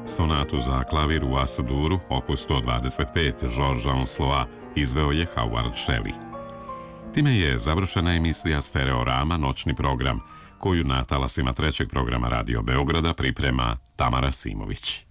Sonatu za klavir u As-duru, opus 125, Georgesa Onsloa, izveo je Howard Shelley. Time je završena emisija Stereorama, noćni program, koju na talasima trećeg programa Radio Beograda priprema Tamara Simović.